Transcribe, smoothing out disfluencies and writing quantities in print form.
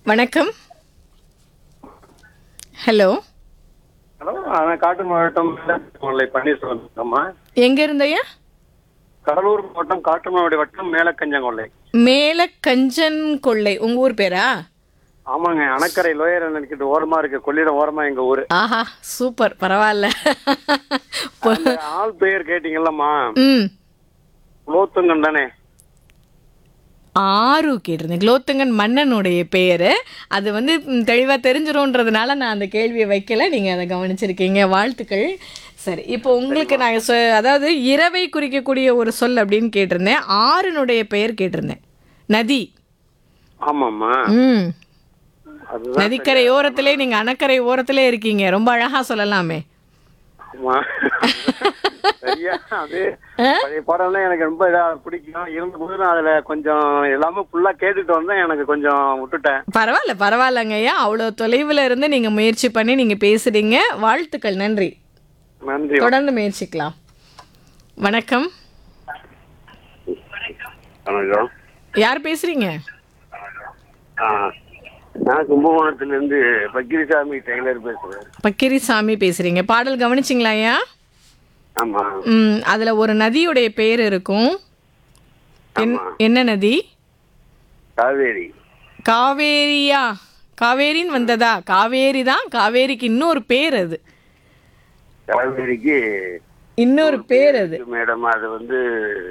வணக்கம். Hello. Hello, நான் காட்டு மாவட்டம் பன்னீர்செல்வம். எங்க இருந்தையா? கடலூர் மாவட்டம் காட்டுமன்னாடி வட்டம் மேலக்கஞ்சங்கொல்லை. மேல கஞ்சன் கொள்ளை உங்க ஊர் பேரா? ஆமாங்க, அணக்கரை லோயர் நினைக்கிட்டு ஓரமா இருக்கு, கொள்ளிடம் ஓரமா எங்க ஊரு. ஆஹா, சூப்பர், பரவாயில்ல. அந்த ஆள் பெயர் கேட்டீங்கல்லம்மா, ம். குலோத்துங்கன் தானே? ஆறு கேட்டிருந்தேன். குலோத்துங்கன் மன்னனுடைய பெயரு. அது வந்து தெளிவாக தெரிஞ்சிரும்ன்றதுனால நான் அந்த கேள்வியை வைக்கல. நீங்கள் அதை கவனிச்சிருக்கீங்க, வாழ்த்துக்கள். சரி, இப்போ உங்களுக்கு நான் அதாவது இரவை குறிக்கக்கூடிய ஒரு சொல் அப்படின்னு கேட்டிருந்தேன். ஆறுனுடைய பெயர் கேட்டிருந்தேன். நதி. ஆமாம்மா, ம். அதுதான் நதிக்கரை ஓரத்திலே நீங்கள் அணக்கரை ஓரத்திலே இருக்கீங்க. ரொம்ப அழகாக சொல்லலாமே. ஆமா. சரியா, அது பழைய பாடம்லாம் எனக்கு ரொம்ப இதா பிடிக்கும். இருந்தபோது நான் அதுல கொஞ்சம் எல்லாமே ஃபுல்லா கேட்டுட்டு வந்தேன், எனக்கு கொஞ்சம் விட்டுட்டேன். பரவாயில்ல, பரவாயில்லங்க ஐயா. அவ்வளோ தொலைவில் இருந்து நீங்கள் முயற்சி பண்ணி நீங்கள் பேசுகிறீங்க. வாழ்த்துக்கள், நன்றி. நன்றி. தொடர்ந்து முயற்சிக்கலாம். வணக்கம். வணக்கம். யார் பேசுறீங்க? நான் கும்பகோணத்திலிருந்து பக்கிரிசாமி டெய்லர் பேசுறேன். பக்கிரிசாமி பேசுறீங்க. பாடல் கவனிச்சிங்களா ஐயா? ஆமா. அதுல ஒரு நதியுடைய பெயர் இருக்கும். என்ன நதி? காவேரி. காவேரியா? காவேரின்னு வந்ததா? காவேரி தான். காவேரிக்கு இன்னொரு பேர் அது. காவேரிக்கு இன்னொரு பேர் அது. மேடம், அது வந்து